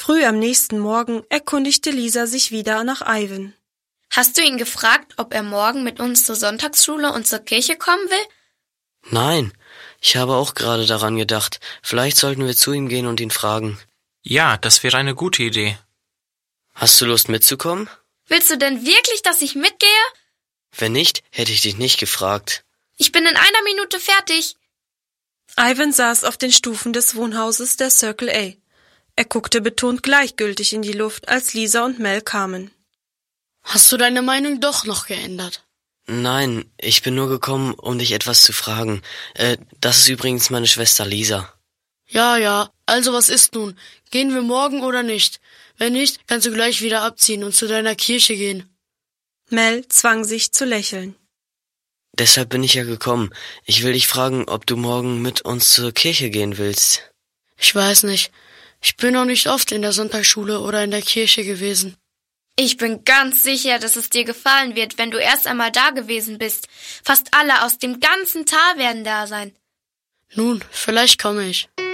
Früh am nächsten Morgen erkundigte Lisa sich wieder nach Ivan. Hast du ihn gefragt, ob er morgen mit uns zur Sonntagsschule und zur Kirche kommen will? Nein, ich habe auch gerade daran gedacht. Vielleicht sollten wir zu ihm gehen und ihn fragen. Ja, das wäre eine gute Idee. Hast du Lust mitzukommen? Willst du denn wirklich, dass ich mitgehe? Wenn nicht, hätte ich dich nicht gefragt. Ich bin in 1 Minute fertig. Ivan saß auf den Stufen des Wohnhauses der Circle A. Er guckte betont gleichgültig in die Luft, als Lisa und Mel kamen. Hast du deine Meinung doch noch geändert? Nein, ich bin nur gekommen, um dich etwas zu fragen. Das ist übrigens meine Schwester Lisa. Ja, also was ist nun? Gehen wir morgen oder nicht? Wenn nicht, kannst du gleich wieder abziehen und zu deiner Kirche gehen. Mel zwang sich zu lächeln. Deshalb bin ich ja gekommen. Ich will dich fragen, ob du morgen mit uns zur Kirche gehen willst. Ich weiß nicht. Ich bin noch nicht oft in der Sonntagsschule oder in der Kirche gewesen. Ich bin ganz sicher, dass es dir gefallen wird, wenn du erst einmal da gewesen bist. Fast alle aus dem ganzen Tal werden da sein. Nun, vielleicht komme ich.